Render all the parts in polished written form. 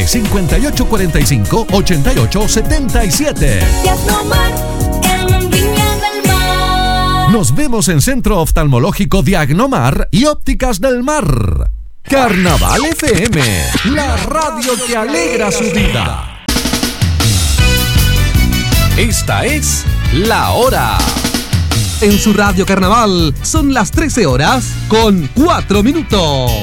5845-8877. Diagnomar en Viña del Mar. Nos vemos en Centro Oftalmológico Diagnomar y Ópticas del Mar. Carnaval FM, la radio que alegra su vida. Esta es La Hora. En su radio Carnaval son las 13 horas con 4 minutos.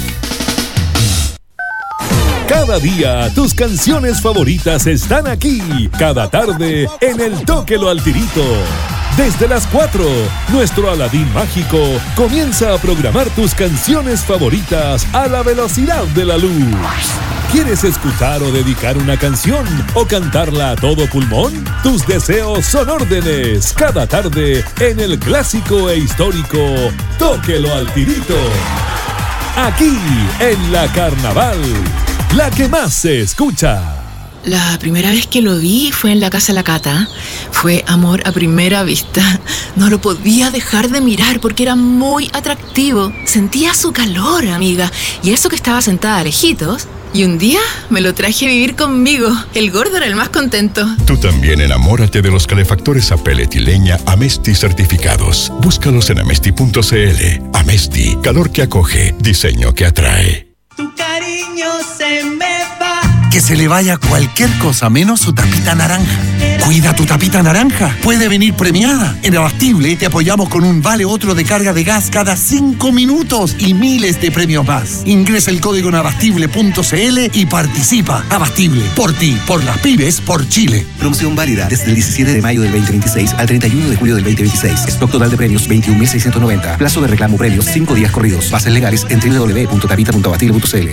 Cada día tus canciones favoritas están aquí. Cada tarde en el Tóquelo al Tirito. Desde las 4, nuestro Aladín mágico comienza a programar tus canciones favoritas a la velocidad de la luz. ¿Quieres escuchar o dedicar una canción o cantarla a todo pulmón? Tus deseos son órdenes. Cada tarde en el clásico e histórico Tóquelo al Tirito. Aquí en la Carnaval, la que más se escucha. La primera vez que lo vi fue en la casa de la Cata. Fue amor a primera vista. No lo podía dejar de mirar porque era muy atractivo. Sentía su calor, amiga. Y eso que estaba sentada a lejitos. Y un día me lo traje a vivir conmigo. El gordo era el más contento. Tú también enamórate de los calefactores a pellet y leña Amesti certificados. Búscalos en amesti.cl. Amesti, calor que acoge, diseño que atrae. Tu cariño se me va. Que se le vaya cualquier cosa menos su tapita naranja. Cuida tu tapita naranja. Puede venir premiada. En Abastible te apoyamos con un vale otro de carga de gas cada 5 minutos y miles de premios más. Ingresa el código en abastible.cl y participa. Abastible, por ti, por las pymes, por Chile. Promoción válida desde el 17 de mayo del 2026 al 31 de julio del 2026. Stock total de premios 21.690. Plazo de reclamo premios 5 días corridos. Bases legales en www.tapita.abastible.cl.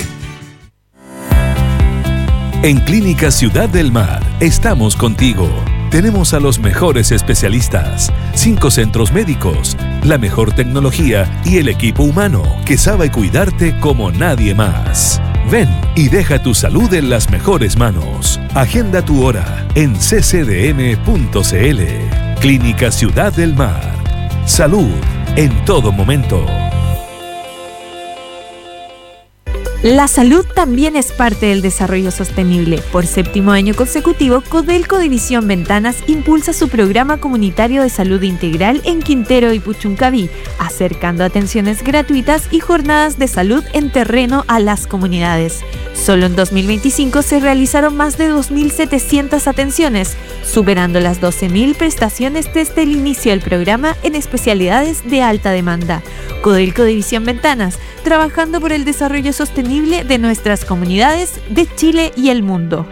En Clínica Ciudad del Mar estamos contigo. Tenemos a los mejores especialistas, 5 centros médicos, la mejor tecnología y el equipo humano que sabe cuidarte como nadie más. Ven y deja tu salud en las mejores manos. Agenda tu hora en ccdm.cl. Clínica Ciudad del Mar. Salud en todo momento. La salud también es parte del desarrollo sostenible. Por 7º año consecutivo, Codelco División Ventanas impulsa su programa comunitario de salud integral en Quintero y Puchuncaví, acercando atenciones gratuitas y jornadas de salud en terreno a las comunidades. Solo en 2025 se realizaron más de 2.700 atenciones, superando las 12.000 prestaciones desde el inicio del programa en especialidades de alta demanda. Codelco División Ventanas, trabajando por el desarrollo sostenible de nuestras comunidades de Chile y el mundo.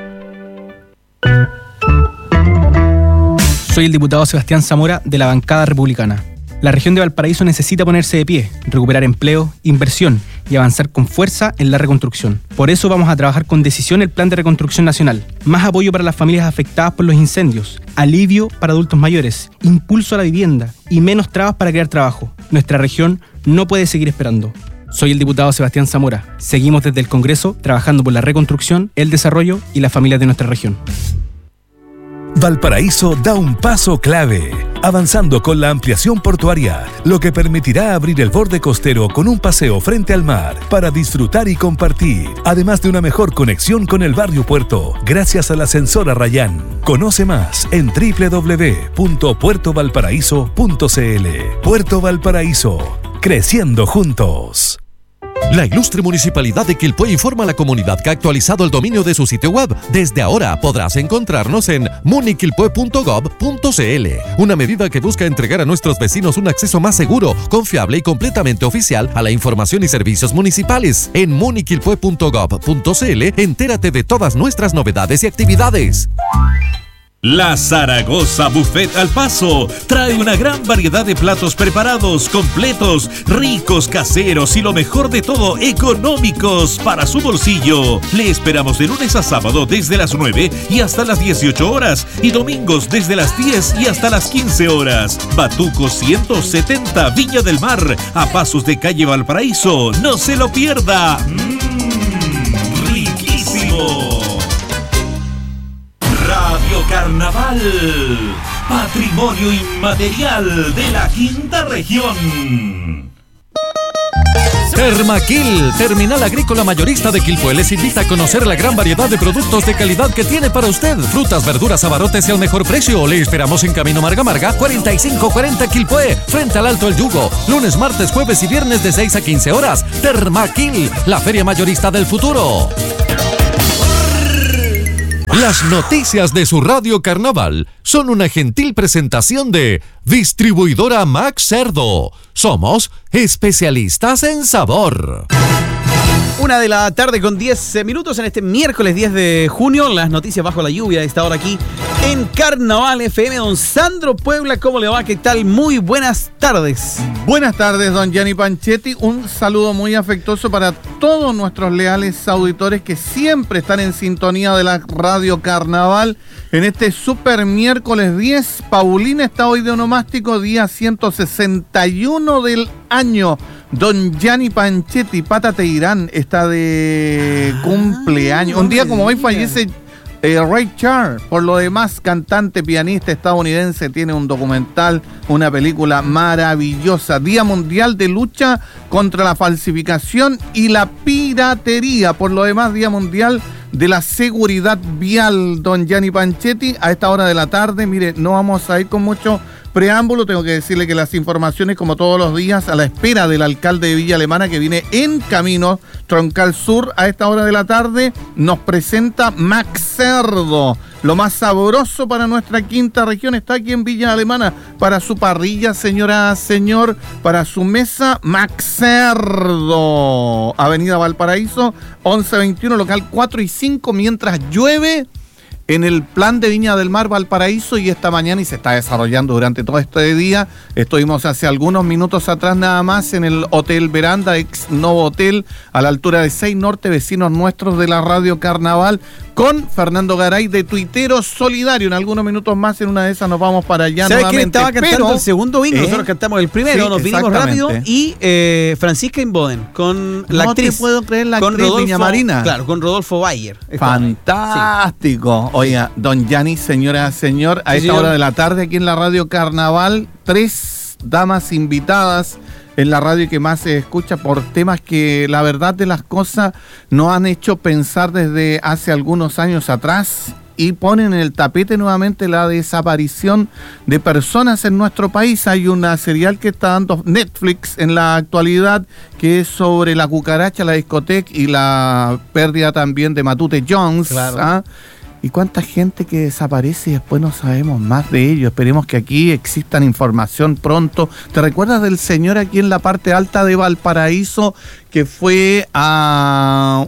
Soy el diputado Sebastián Zamora de la bancada republicana. La región de Valparaíso necesita ponerse de pie, recuperar empleo, inversión y avanzar con fuerza en la reconstrucción. Por eso vamos a trabajar con decisión el Plan de Reconstrucción Nacional. Más apoyo para las familias afectadas por los incendios, alivio para adultos mayores, impulso a la vivienda y menos trabas para crear trabajo. Nuestra región no puede seguir esperando. Soy el diputado Sebastián Zamora. Seguimos desde el Congreso trabajando por la reconstrucción, el desarrollo y las familias de nuestra región. Valparaíso da un paso clave, avanzando con la ampliación portuaria, lo que permitirá abrir el borde costero con un paseo frente al mar para disfrutar y compartir, además de una mejor conexión con el barrio Puerto, gracias al ascensor Arrayán. Conoce más en www.puertovalparaíso.cl. Puerto Valparaíso, creciendo juntos. La ilustre Municipalidad de Quilpué informa a la comunidad que ha actualizado el dominio de su sitio web. Desde ahora podrás encontrarnos en muniquilpue.gov.cl, una medida que busca entregar a nuestros vecinos un acceso más seguro, confiable y completamente oficial a la información y servicios municipales. En muniquilpue.gov.cl entérate de todas nuestras novedades y actividades. La Zaragoza Buffet al Paso trae una gran variedad de platos preparados, completos, ricos, caseros y lo mejor de todo, económicos para su bolsillo. Le esperamos de lunes a sábado desde las 9 y hasta las 18 horas y domingos desde las 10 y hasta las 15 horas. Batuco 170 Viña del Mar, a pasos de calle Valparaíso. ¡No se lo pierda! ¡Riquísimo! Radio Carnaval, patrimonio inmaterial de la Quinta Región. Termaquil, Terminal Agrícola Mayorista de Quilpué, les invita a conocer la gran variedad de productos de calidad que tiene para usted. Frutas, verduras, abarrotes y al mejor precio. Le esperamos en Camino Marga Marga, 4540 Quilpué, frente al Alto El Yugo. Lunes, martes, jueves y viernes de 6 a 15 horas. Termaquil, la feria mayorista del futuro. Las noticias de su Radio Carnaval son una gentil presentación de Distribuidora Max Cerdo. Somos especialistas en sabor. 1:00 con 10 minutos en este miércoles 10 de junio. Las noticias bajo la lluvia de esta hora aquí en Carnaval FM. Don Sandro Puebla, ¿cómo le va? ¿Qué tal? Muy buenas tardes. Buenas tardes, don Gianni Panchetti. Un saludo muy afectuoso para todos nuestros leales auditores que siempre están en sintonía de la Radio Carnaval. En este super miércoles 10, Paulina está hoy de onomástico, día 161 del año. Don Gianni Panchetti, Pata Teirán, está de cumpleaños. Un día como hoy fallece Ray Charles. Por lo demás, cantante, pianista estadounidense, tiene un documental, una película maravillosa. Día Mundial de Lucha contra la Falsificación y la Piratería. Por lo demás, Día Mundial de la Seguridad Vial, don Gianni Panchetti. A esta hora de la tarde, mire, no vamos a ir con mucho preámbulo, tengo que decirle que las informaciones, como todos los días, a la espera del alcalde de Villa Alemana, que viene en camino, Troncal Sur, a esta hora de la tarde, nos presenta Max Cerdo. Lo más sabroso para nuestra quinta región está aquí en Villa Alemana. Para su parrilla, señora, señor, para su mesa, Max Cerdo. Avenida Valparaíso, 1121, local 4 y 5, mientras llueve en el plan de Viña del Mar Valparaíso, y esta mañana, y se está desarrollando durante todo este día. Estuvimos hace algunos minutos atrás nada más en el Hotel Veranda, ex Novo Hotel, a la altura de 6 Norte, vecinos nuestros de la Radio Carnaval, con Fernando Garay de Tuitero Solidario. En algunos minutos más, en una de esas, nos vamos para allá nuevamente. ¿Sabes quién estaba cantando el segundo bingo? Nosotros cantamos el primero, sí, nos vinimos rápido, y Francisca Inboden, con la actriz. No te puedo creer, la con actriz Rodolfo, Viña Marina. Claro, con Rodolfo Bayer. Fantástico. Sí. Oiga, don Gianni, señora, señor, a esta hora de la tarde aquí en la Radio Carnaval, 3 damas invitadas en la radio que más se escucha por temas que, la verdad de las cosas, nos han hecho pensar desde hace algunos años atrás, y ponen en el tapete nuevamente la desaparición de personas en nuestro país. Hay una serial que está dando Netflix en la actualidad, que es sobre la cucaracha, la discoteca y la pérdida también de Matute Jones. Claro. ¿Ah? Y cuánta gente que desaparece y después no sabemos más de ello. Esperemos que aquí existan información pronto. ¿Te recuerdas del señor aquí en la parte alta de Valparaíso que fue a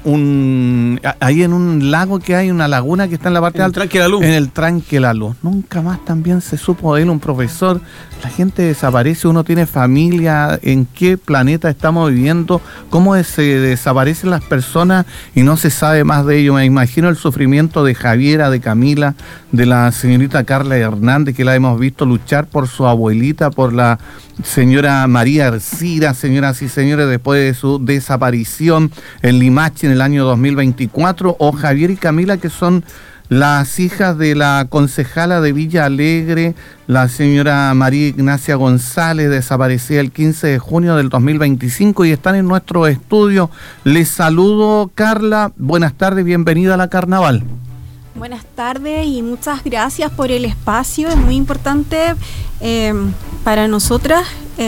ahí en un lago que hay, una laguna que está en la parte alta? En el Tranque La Luz. Nunca más también se supo de él, un profesor. La gente desaparece, uno tiene familia. ¿En qué planeta estamos viviendo? ¿Cómo se desaparecen las personas y no se sabe más de ello? Me imagino el sufrimiento de Javiera, de Camila, de la señorita Carla Hernández, que la hemos visto luchar por su abuelita, por la señora María Ercira, señoras y señores, después de su desaparición en Limache en el año 2024, o Javier y Camila, que son las hijas de la concejala de Villa Alegre, la señora María Ignacia González, desaparecida el 15 de junio del 2025, y están en nuestro estudio. Les saludo, Carla, buenas tardes, bienvenida a la Carnaval. Buenas tardes y muchas gracias por el espacio. Es muy importante para nosotras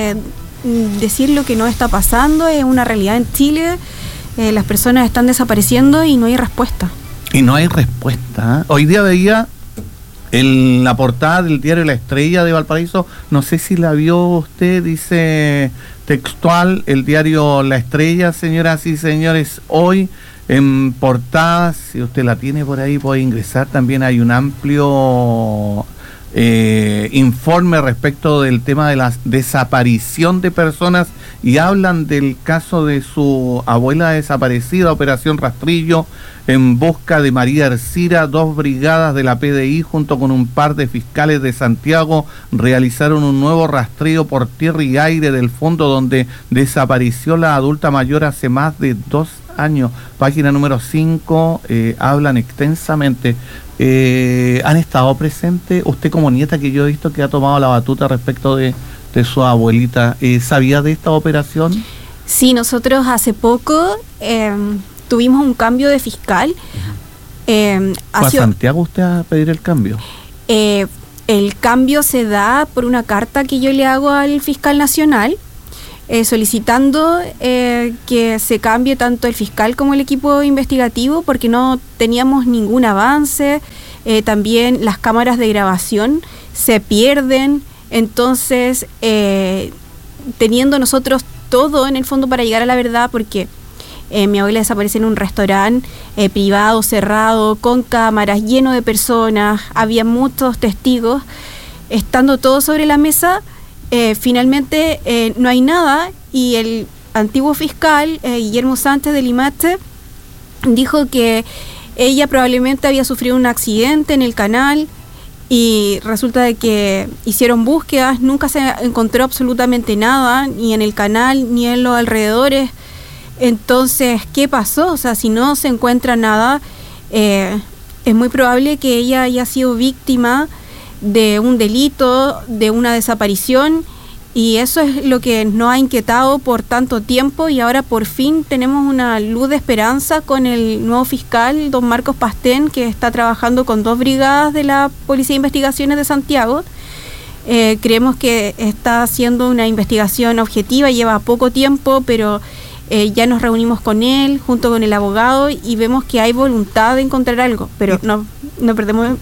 decir lo que nos está pasando. Es una realidad en Chile. Las personas están desapareciendo y no hay respuesta. Y no hay respuesta. Hoy día veía en la portada del diario La Estrella de Valparaíso, no sé si la vio usted, dice textual el diario La Estrella, señoras y señores, hoy en portada, si usted la tiene por ahí puede ingresar, también hay un amplio informe respecto del tema de la desaparición de personas, y hablan del caso de su abuela desaparecida, Operación Rastrillo, en busca de María Ercira. 2 brigadas de la PDI junto con un par de fiscales de Santiago realizaron un nuevo rastreo por tierra y aire del fondo donde desapareció la adulta mayor hace más de 2 años. Página número 5, hablan extensamente. ¿Han estado presentes? Usted como nieta, que yo he visto que ha tomado la batuta respecto de su abuelita, ¿sabía de esta operación? Sí, nosotros hace poco tuvimos un cambio de fiscal. ¿Fue a Santiago usted a pedir el cambio? El cambio se da por una carta que yo le hago al fiscal nacional, solicitando que se cambie tanto el fiscal como el equipo investigativo, porque no teníamos ningún avance. También las cámaras de grabación se pierden. Entonces, teniendo nosotros todo en el fondo para llegar a la verdad, porque mi abuela desapareció en un restaurante privado, cerrado, con cámaras, lleno de personas, había muchos testigos, estando todo sobre la mesa, finalmente no hay nada, y el antiguo fiscal, Guillermo Sánchez de Limache, dijo que ella probablemente había sufrido un accidente en el canal, y resulta de que hicieron búsquedas, nunca se encontró absolutamente nada, ni en el canal, ni en los alrededores. Entonces, ¿qué pasó? O sea, si no se encuentra nada, es muy probable que ella haya sido víctima de un delito, de una desaparición, y eso es lo que nos ha inquietado por tanto tiempo, y ahora por fin tenemos una luz de esperanza con el nuevo fiscal, don Marcos Pastén, que está trabajando con 2 brigadas de la Policía de Investigaciones de Santiago. Creemos que está haciendo una investigación objetiva, lleva poco tiempo, pero ya nos reunimos con él, junto con el abogado, y vemos que hay voluntad de encontrar algo, pero no perdemos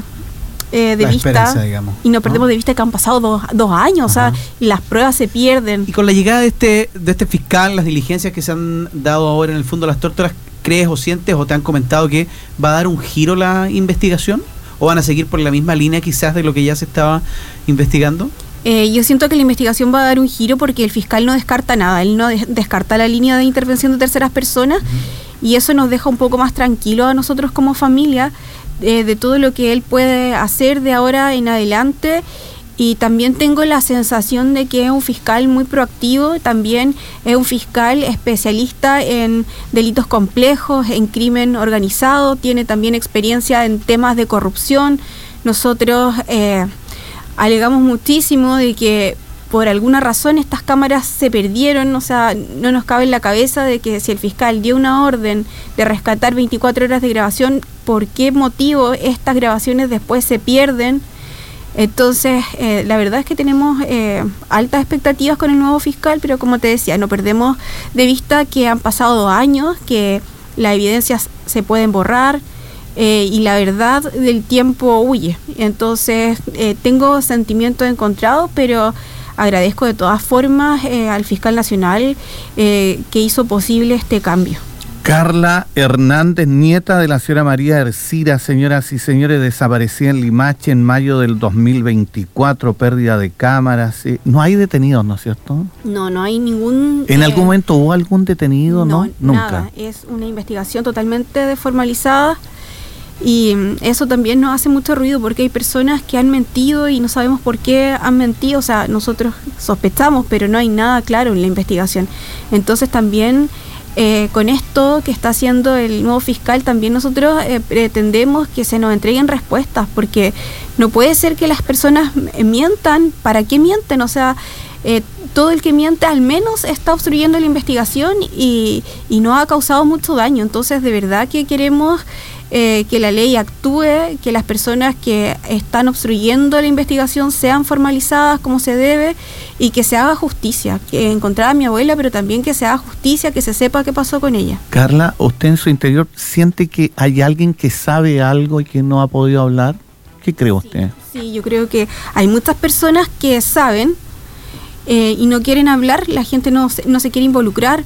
de vista, y no perdemos de vista que han pasado dos años. Ajá. O sea, las pruebas se pierden. Y con la llegada de este fiscal, las diligencias que se han dado ahora en el fondo de las tórtolas, ¿crees o sientes o te han comentado que va a dar un giro la investigación? ¿O van a seguir por la misma línea quizás de lo que ya se estaba investigando? Yo siento que la investigación va a dar un giro porque el fiscal no descarta nada, él no descarta la línea de intervención de terceras personas, y eso nos deja un poco más tranquilos a nosotros como familia de todo lo que él puede hacer de ahora en adelante. Y también tengo la sensación de que es un fiscal muy proactivo, también es un fiscal especialista en delitos complejos, en crimen organizado, tiene también experiencia en temas de corrupción. Nosotros alegamos muchísimo de que por alguna razón estas cámaras se perdieron, o sea, no nos cabe en la cabeza de que si el fiscal dio una orden de rescatar 24 horas de grabación, ¿por qué motivo estas grabaciones después se pierden? Entonces, la verdad es que tenemos altas expectativas con el nuevo fiscal, pero como te decía, no perdemos de vista que han pasado 2 años, que las evidencias se pueden borrar, y la verdad del tiempo huye. Entonces, tengo sentimientos encontrados, pero agradezco de todas formas al fiscal nacional que hizo posible este cambio. Carla Hernández, nieta de la señora María Ercira, señoras y señores, desaparecida en Limache en mayo del 2024, pérdida de cámaras. No hay detenidos, ¿no es cierto? No hay ningún... ¿En algún momento hubo algún detenido? No, nunca. Nada. Es una investigación totalmente desformalizada, y eso también nos hace mucho ruido porque hay personas que han mentido y no sabemos por qué han mentido. O sea, nosotros sospechamos, pero no hay nada claro en la investigación. Entonces también... con esto que está haciendo el nuevo fiscal, también nosotros pretendemos que se nos entreguen respuestas, porque no puede ser que las personas mientan. ¿Para qué mienten? O sea, todo el que miente al menos está obstruyendo la investigación y no ha causado mucho daño. Entonces, de verdad que queremos que la ley actúe, que las personas que están obstruyendo la investigación sean formalizadas como se debe y que se haga justicia, que encontrar a mi abuela, pero también que se haga justicia, que se sepa qué pasó con ella. Carla, ¿usted en su interior siente que hay alguien que sabe algo y que no ha podido hablar? ¿Qué cree usted? Sí, yo creo que hay muchas personas que saben y no quieren hablar, la gente no se quiere involucrar.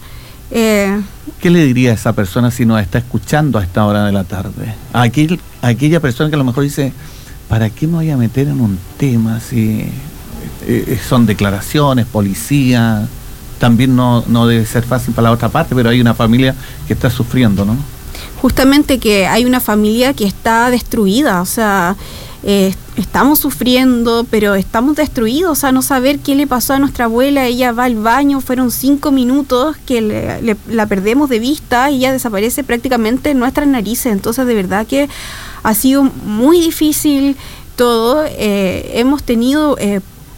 ¿Qué le diría a esa persona si nos está escuchando a esta hora de la tarde? A aquella persona que a lo mejor dice, ¿para qué me voy a meter en un tema si son declaraciones, policía? También no debe ser fácil para la otra parte, pero hay una familia que está sufriendo, ¿no? Justamente que hay una familia que está destruida, o sea... estamos sufriendo, pero estamos destruidos, o sea, no saber qué le pasó a nuestra abuela. Ella va al baño, fueron 5 minutos que la perdemos de vista y ella desaparece prácticamente en nuestras narices. Entonces, de verdad que ha sido muy difícil todo. Hemos tenido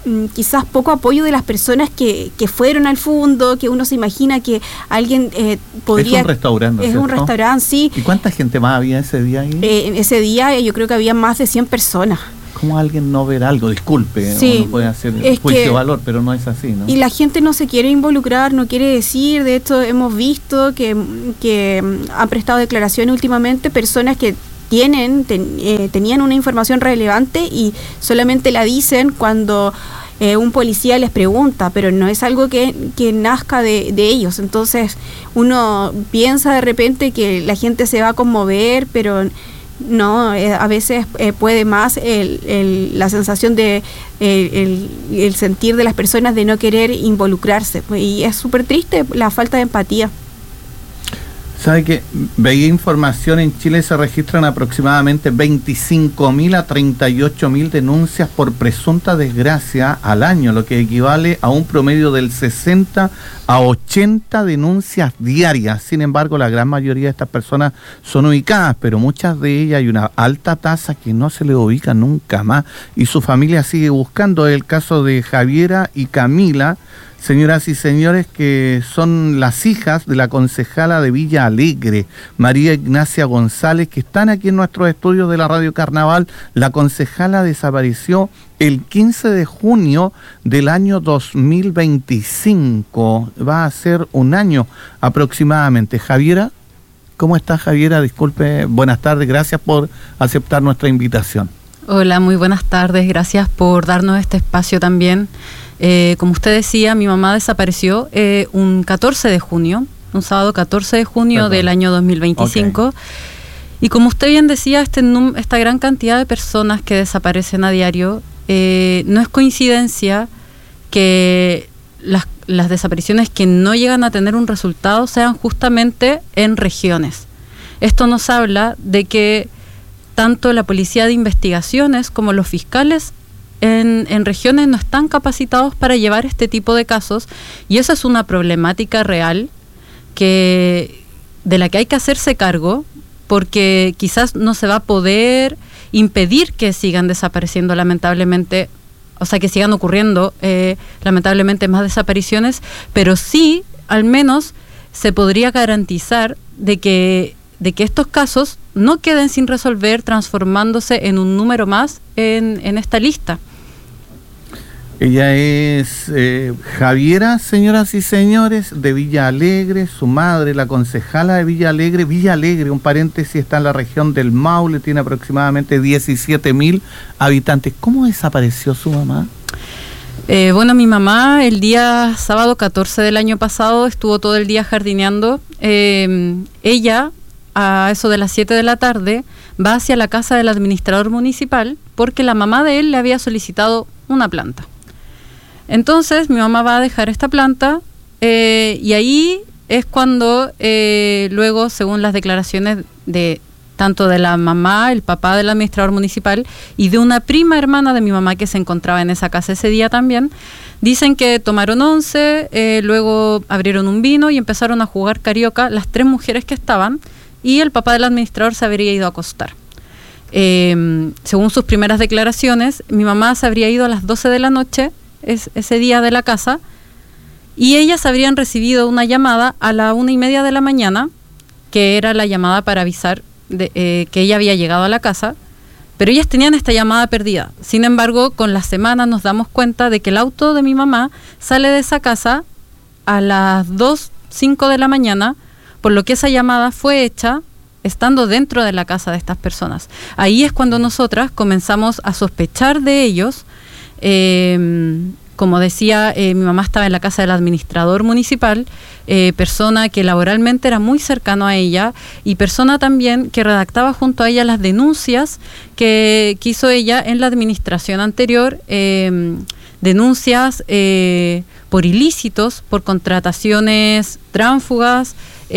quizás poco apoyo de las personas que fueron al fondo, que uno se imagina que alguien podría... Es un restaurante, Es ¿cierto? un restaurante, sí. ¿Y cuánta gente más había ese día ahí? Ese día yo creo que había más de 100 personas. ¿Cómo alguien no ver algo? Disculpe, Sí, uno puede hacer es juicio de que- valor, pero no es así, ¿no? Y la gente no se quiere involucrar, no quiere decir. De hecho, hemos visto que han prestado declaración últimamente personas que tenían una información relevante y solamente la dicen cuando un policía les pregunta, pero no es algo que nazca de ellos. Entonces uno piensa de repente que la gente se va a conmover, pero no, a veces puede más la sensación de el sentir de las personas de no querer involucrarse, y es súper triste la falta de empatía. ¿Sabe que veía información? En Chile se registran aproximadamente 25.000 a 38.000 denuncias por presunta desgracia al año, lo que equivale a un promedio del 60 a 80 denuncias diarias. Sin embargo, la gran mayoría de estas personas son ubicadas, pero muchas de ellas hay una alta tasa que no se les ubica nunca más y su familia sigue buscando. Es el caso de Javiera y Camila, señoras y señores, que son las hijas de la concejala de Villa Alegre, María Ignacia González, que están aquí en nuestros estudios de la Radio Carnaval. La concejala desapareció el 15 de junio del año 2025. Va a ser un año aproximadamente. Javiera, ¿cómo está, Javiera? Disculpe, buenas tardes, gracias por aceptar nuestra invitación. Hola, muy buenas tardes, gracias por darnos este espacio también. Como usted decía, mi mamá desapareció un 14 de junio, un sábado 14 de junio del año 2025. Okay. Y como usted bien decía, esta gran cantidad de personas que desaparecen a diario, no es coincidencia que las desapariciones que no llegan a tener un resultado sean justamente en regiones. Esto nos habla de que tanto la policía de investigaciones como los fiscales en regiones no están capacitados para llevar este tipo de casos, y esa es una problemática real de la que hay que hacerse cargo, porque quizás no se va a poder impedir que sigan desapareciendo lamentablemente, o sea, que sigan ocurriendo lamentablemente más desapariciones, pero sí al menos se podría garantizar de que estos casos no queden sin resolver, transformándose en un número más en esta lista. Ella es Javiera, señoras y señores, de Villa Alegre. Su madre, la concejala de Villa Alegre. Villa Alegre, un paréntesis, está en la región del Maule, tiene aproximadamente 17.000 habitantes. ¿Cómo desapareció su mamá? Bueno, mi mamá el día sábado 14 del año pasado estuvo todo el día jardineando. Ella, a eso de las 7 de la tarde, va hacia la casa del administrador municipal porque la mamá de él le había solicitado una planta. Entonces mi mamá va a dejar esta planta y ahí es cuando luego, según las declaraciones de tanto de la mamá, el papá del administrador municipal y de una prima hermana de mi mamá que se encontraba en esa casa ese día también, dicen que tomaron 11, luego abrieron un vino y empezaron a jugar carioca las 3 mujeres que estaban, y el papá del administrador se habría ido a acostar. Según sus primeras declaraciones, mi mamá se habría ido a las 12 de la noche ese día de la casa, y ellas habrían recibido una llamada a la 1:30 de la mañana, que era la llamada para avisar que ella había llegado a la casa, pero ellas tenían esta llamada perdida. Sin embargo, con las semanas nos damos cuenta de que el auto de mi mamá sale de esa casa a las 2:05 de la mañana, por lo que esa llamada fue hecha estando dentro de la casa de estas personas. Ahí es cuando nosotras comenzamos a sospechar de ellos. Como decía, mi mamá estaba en la casa del administrador municipal, persona que laboralmente era muy cercano a ella y persona también que redactaba junto a ella las denuncias que hizo ella en la administración anterior, denuncias por ilícitos, por contrataciones tránsfugas,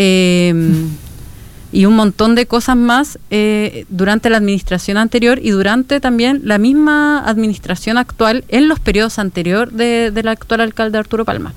y un montón de cosas más durante la administración anterior y durante también la misma administración actual en los periodos anteriores del actual alcalde Arturo Palma.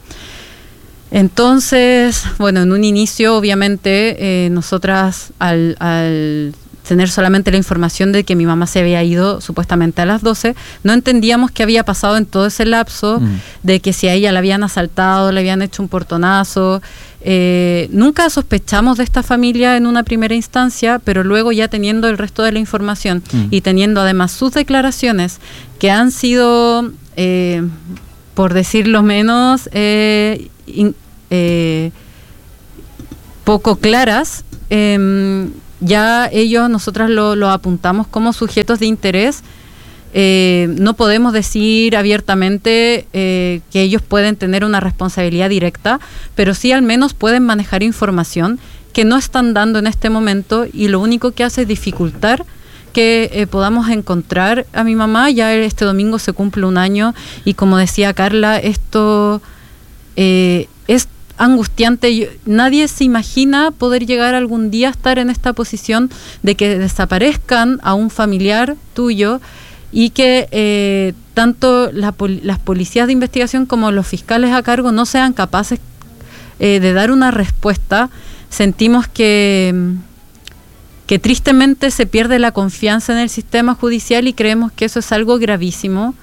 Entonces, bueno, en un inicio obviamente nosotras al tener solamente la información de que mi mamá se había ido supuestamente a las 12, no entendíamos qué había pasado en todo ese lapso, de que si a ella la habían asaltado, le habían hecho un portonazo. Nunca sospechamos de esta familia en una primera instancia, pero luego ya teniendo el resto de la información y teniendo además sus declaraciones que han sido, por decirlo menos, poco claras, ya nosotras lo apuntamos como sujetos de interés. No podemos decir abiertamente que ellos pueden tener una responsabilidad directa, pero sí al menos pueden manejar información que no están dando en este momento, y lo único que hace es dificultar que podamos encontrar a mi mamá. Ya este domingo se cumple 1 año, y como decía Carla, esto es angustiante. Nadie se imagina poder llegar algún día a estar en esta posición de que desaparezcan a un familiar tuyo, y que tanto las policías de investigación como los fiscales a cargo no sean capaces de dar una respuesta. Sentimos que tristemente se pierde la confianza en el sistema judicial, y creemos que eso es algo gravísimo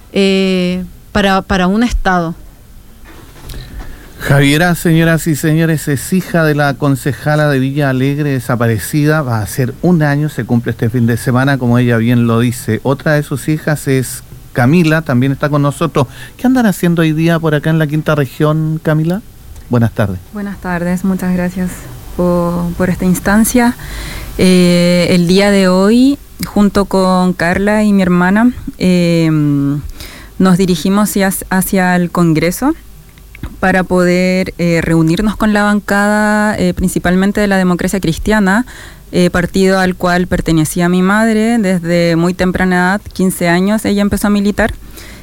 para un Estado. Javiera, señoras y señores, es hija de la concejala de Villa Alegre desaparecida. Va a ser 1 año, se cumple este fin de semana, como ella bien lo dice. Otra de sus hijas es Camila, también está con nosotros. ¿Qué andan haciendo hoy día por acá en la quinta región, Camila? Buenas tardes. Buenas tardes, muchas gracias por esta instancia. El día de hoy, junto con Carla y mi hermana, nos dirigimos hacia el Congreso para poder reunirnos con la bancada, principalmente de la Democracia Cristiana, partido al cual pertenecía mi madre desde muy temprana edad, 15 años, ella empezó a militar,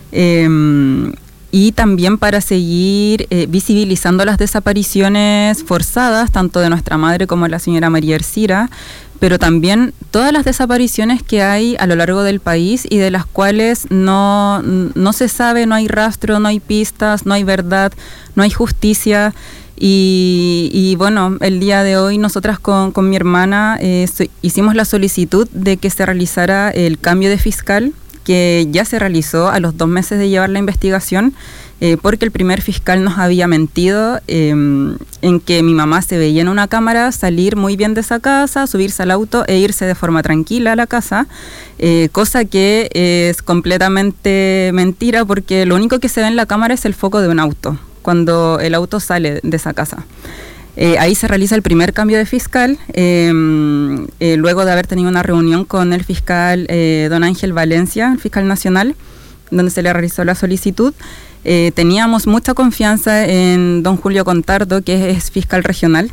y también para seguir visibilizando las desapariciones forzadas, tanto de nuestra madre como de la señora María Ercira, pero también todas las desapariciones que hay a lo largo del país y de las cuales no se sabe, no hay rastro, no hay pistas, no hay verdad, no hay justicia. Y bueno, el día de hoy nosotras con mi hermana hicimos la solicitud de que se realizara el cambio de fiscal, que ya se realizó a los 2 meses de llevar la investigación, porque el primer fiscal nos había mentido en que mi mamá se veía en una cámara salir muy bien de esa casa, subirse al auto e irse de forma tranquila a la casa, cosa que es completamente mentira, porque lo único que se ve en la cámara es el foco de un auto cuando el auto sale de esa casa. Ahí se realiza el primer cambio de fiscal, luego de haber tenido una reunión con el fiscal don Ángel Valencia, el fiscal nacional, donde se le realizó la solicitud. Teníamos mucha confianza en don Julio Contardo, que es fiscal regional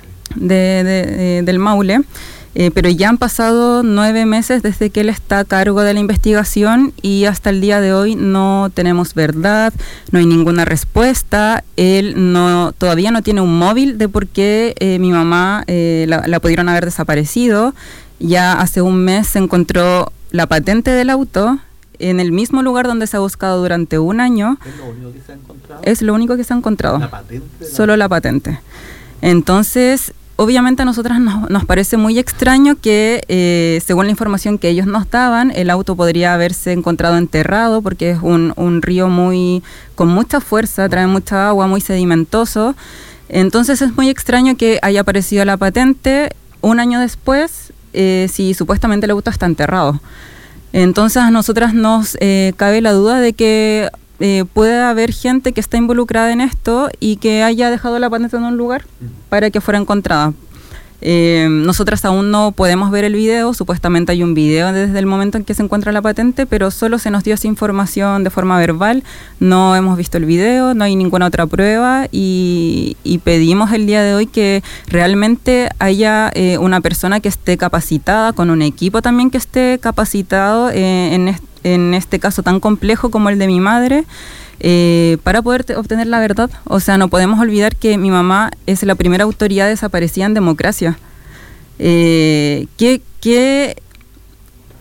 del Maule, pero ya han pasado 9 meses desde que él está a cargo de la investigación, y hasta el día de hoy no tenemos verdad, no hay ninguna respuesta. Él todavía no tiene un móvil de por qué mi mamá la pudieron haber desaparecido. Ya hace 1 mes se encontró la patente del auto en el mismo lugar donde se ha buscado durante 1 año. ¿Es lo único que se ha encontrado? Es lo único que se ha encontrado. ¿La patente? Solo la patente. Entonces, obviamente a nosotras nos parece muy extraño que, según la información que ellos nos daban, el auto podría haberse encontrado enterrado, porque es un río con mucha fuerza, trae mucha agua, muy sedimentoso. Entonces es muy extraño que haya aparecido la patente 1 año después, si supuestamente el auto está enterrado. Entonces a nosotras nos cabe la duda de que puede haber gente que está involucrada en esto y que haya dejado la patente en un lugar para que fuera encontrada. Nosotras aún no podemos ver el video, supuestamente hay un video desde el momento en que se encuentra la patente, pero solo se nos dio esa información de forma verbal, no hemos visto el video, no hay ninguna otra prueba, y pedimos el día de hoy que realmente haya una persona que esté capacitada, con un equipo también que esté capacitado en este caso tan complejo como el de mi madre, para poder obtener la verdad. O sea, no podemos olvidar que mi mamá es la primera autoridad desaparecida en democracia.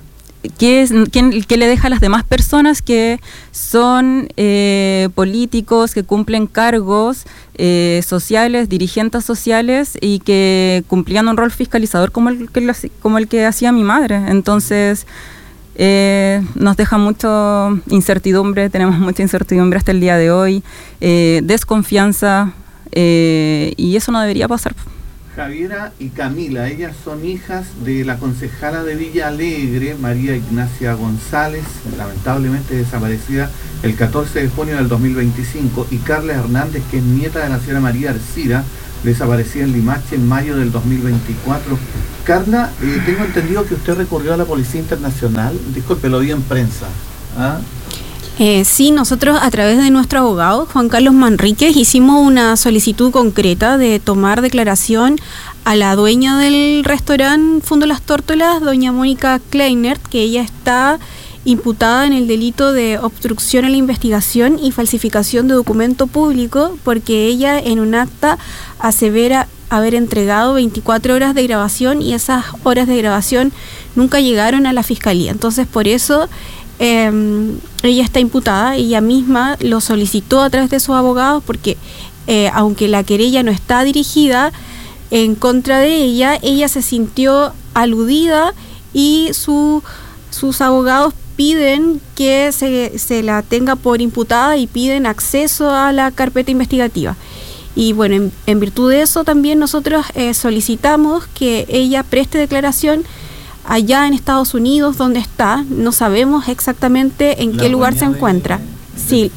¿qué le deja a las demás personas que son políticos, que cumplen cargos sociales, dirigentes sociales y que cumplían un rol fiscalizador como el que hacía mi madre? Entonces nos deja mucha incertidumbre, tenemos mucha incertidumbre hasta el día de hoy, desconfianza, y eso no debería pasar. Javiera y Camila, ellas son hijas de la concejala de Villa Alegre, María Ignacia González, lamentablemente desaparecida el 14 de junio del 2025, y Carla Hernández, que es nieta de la señora María Arcira, desaparecida en Limache en mayo del 2024. Carla, tengo entendido que usted recurrió a la Policía Internacional, disculpe, lo vi en prensa. ¿Ah? Sí, nosotros a través de nuestro abogado, Juan Carlos Manríquez, hicimos una solicitud concreta de tomar declaración a la dueña del restaurante Fundo Las Tórtolas, doña Mónica Kleinert, que ella está imputada en el delito de obstrucción a la investigación y falsificación de documento público, porque ella en un acta asevera haber entregado 24 horas de grabación y esas horas de grabación nunca llegaron a la fiscalía. Entonces, por eso ella está imputada, ella misma lo solicitó a través de sus abogados, porque aunque la querella no está dirigida en contra de ella, ella se sintió aludida y sus abogados piden que se la tenga por imputada y piden acceso a la carpeta investigativa. Y bueno, en virtud de eso también nosotros solicitamos que ella preste declaración allá en Estados Unidos, donde está. No sabemos exactamente en qué lugar se encuentra. Sí.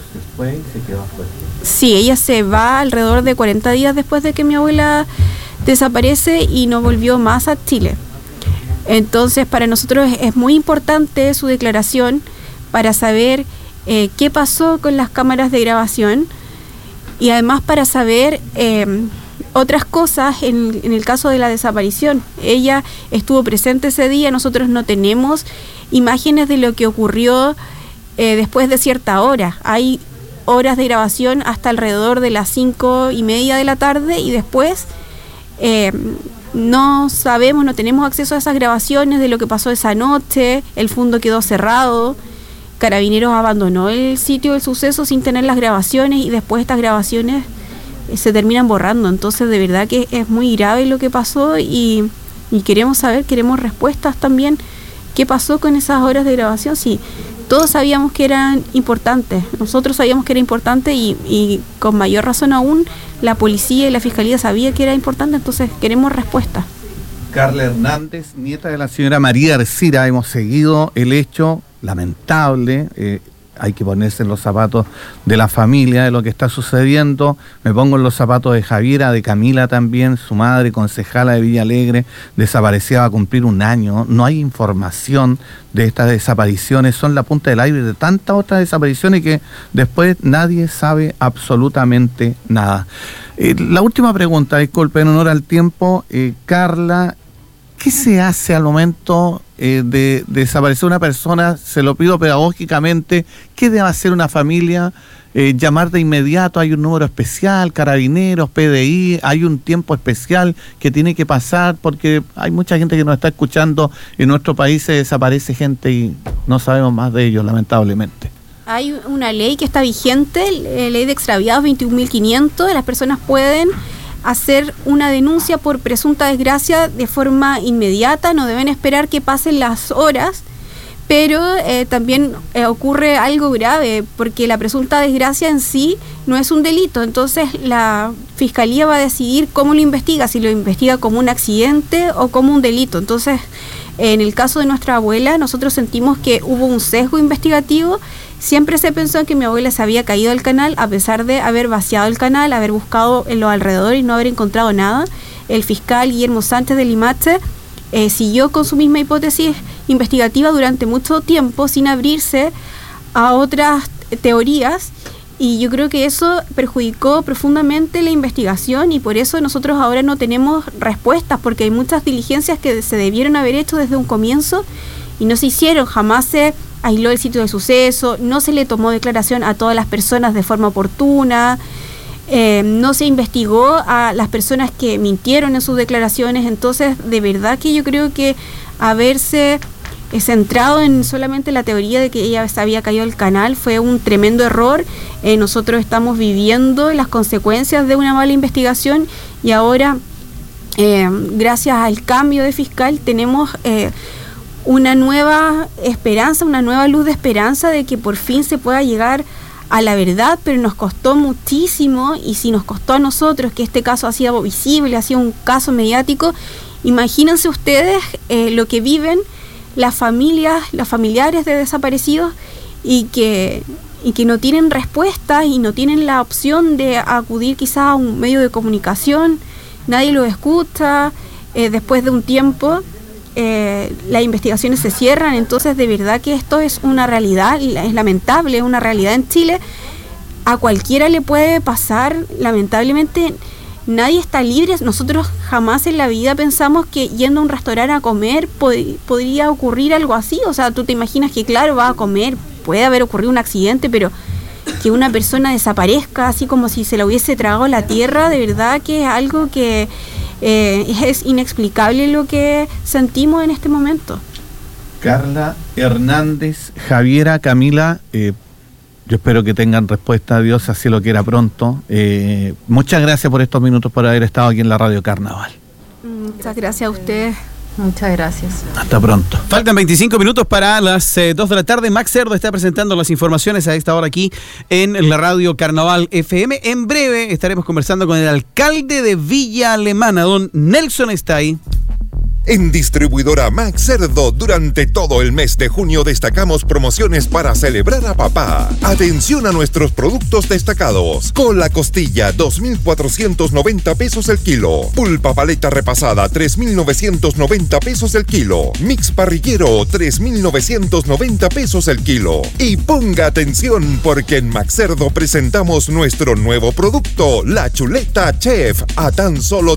Sí, ella se va alrededor de 40 días después de que mi abuela desaparece y no volvió más a Chile. Entonces, para nosotros es muy importante su declaración para saber qué pasó con las cámaras de grabación y además para saber otras cosas en el caso de la desaparición. Ella estuvo presente ese día, nosotros no tenemos imágenes de lo que ocurrió después de cierta hora. Hay horas de grabación hasta alrededor de las 5:30 de la tarde y después no sabemos, no tenemos acceso a esas grabaciones de lo que pasó esa noche. El fundo quedó cerrado, Carabineros abandonó el sitio del suceso sin tener las grabaciones y después estas grabaciones se terminan borrando. Entonces de verdad que es muy grave lo que pasó y queremos saber, queremos respuestas también. ¿Qué pasó con esas horas de grabación? Sí, todos sabíamos que eran importantes, nosotros sabíamos que era importante y con mayor razón aún la policía y la fiscalía sabía que era importante, entonces queremos respuestas. Carla Hernández, nieta de la señora María Arcira, hemos seguido el hecho lamentable. Hay que ponerse en los zapatos de la familia, de lo que está sucediendo. Me pongo en los zapatos de Javiera, de Camila también, su madre, concejala de Villa Alegre, desaparecida, va a cumplir 1 año. No hay información de estas desapariciones, son la punta del aire de tantas otras desapariciones que después nadie sabe absolutamente nada. La última pregunta, disculpe, en honor al tiempo, Carla, ¿qué se hace al momento de desaparecer una persona? Se lo pido pedagógicamente. ¿Qué debe hacer una familia? Llamar de inmediato, hay un número especial, Carabineros, PDI, hay un tiempo especial que tiene que pasar, porque hay mucha gente que nos está escuchando. En nuestro país se desaparece gente y no sabemos más de ellos, lamentablemente. Hay una ley que está vigente, ley de extraviados 21.500, las personas pueden hacer una denuncia por presunta desgracia de forma inmediata, no deben esperar que pasen las horas, pero también ocurre algo grave, porque la presunta desgracia en sí no es un delito, entonces la fiscalía va a decidir cómo lo investiga, si lo investiga como un accidente o como un delito. Entonces, en el caso de nuestra abuela, nosotros sentimos que hubo un sesgo investigativo. Siempre se pensó que mi abuela se había caído del canal, a pesar de haber vaciado el canal, haber buscado en los alrededores y no haber encontrado nada. El fiscal Guillermo Sánchez de Limache siguió con su misma hipótesis investigativa durante mucho tiempo, sin abrirse a otras teorías, y yo creo que eso perjudicó profundamente la investigación, y por eso nosotros ahora no tenemos respuestas, porque hay muchas diligencias que se debieron haber hecho desde un comienzo y no se hicieron. Jamás se aisló el sitio del suceso, no se le tomó declaración a todas las personas de forma oportuna, no se investigó a las personas que mintieron en sus declaraciones. Entonces, de verdad que yo creo que haberse centrado en solamente la teoría de que ella se había caído del canal. Fue un tremendo error. Nosotros estamos viviendo las consecuencias de una mala investigación y ahora, gracias al cambio de fiscal, tenemos una nueva esperanza, una nueva luz de esperanza de que por fin se pueda llegar a la verdad, pero nos costó muchísimo, y si nos costó a nosotros que este caso ha sido visible, ha sido un caso mediático, imagínense ustedes lo que viven las familias, los familiares de desaparecidos y que no tienen respuesta y no tienen la opción de acudir quizá a un medio de comunicación, nadie los escucha, después de un tiempo las investigaciones se cierran. Entonces, de verdad que esto es una realidad, es lamentable, es una realidad en Chile. A cualquiera le puede pasar, lamentablemente nadie está libre. Nosotros jamás en la vida pensamos que yendo a un restaurante a comer podría ocurrir algo así. O sea, tú te imaginas que claro, vas a comer, puede haber ocurrido un accidente, pero que una persona desaparezca así como si se la hubiese tragado la tierra, de verdad que es algo que es inexplicable lo que sentimos en este momento. Carla Hernández, Javiera, Camila, yo espero que tengan respuesta, Dios así lo quiera pronto. Muchas gracias por estos minutos, por haber estado aquí en la Radio Carnaval. Muchas gracias a ustedes. Muchas gracias. Hasta pronto. Faltan 25 minutos para las 2 de la tarde. Max Cerdo está presentando las informaciones a esta hora aquí en la Radio Carnaval FM. En breve estaremos conversando con el alcalde de Villa Alemana, don Nelson está ahí. En Distribuidora Max Cerdo, durante todo el mes de junio destacamos promociones para celebrar a papá. Atención a nuestros productos destacados. Cola costilla, 2.490 pesos el kilo. Pulpa paleta repasada, 3.990 pesos el kilo. Mix parrillero, 3.990 pesos el kilo. Y ponga atención porque en Max Cerdo presentamos nuestro nuevo producto, la chuleta chef, a tan solo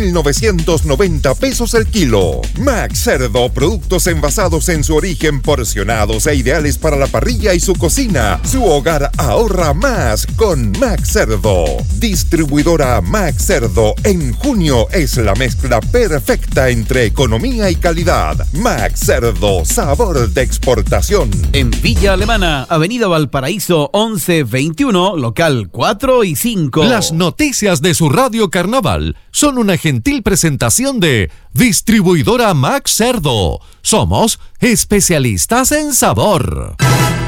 3.990 pesos el kilo. Max Cerdo, productos envasados en su origen, porcionados e ideales para la parrilla y su cocina. Su hogar ahorra más con Max Cerdo. Distribuidora Max Cerdo, en junio es la mezcla perfecta entre economía y calidad. Max Cerdo, sabor de exportación. En Villa Alemana, Avenida Valparaíso 1121, local 4 y 5. Las noticias de su Radio Carnaval son una gentil presentación de Distribuidora Max Cerdo. Somos especialistas en sabor.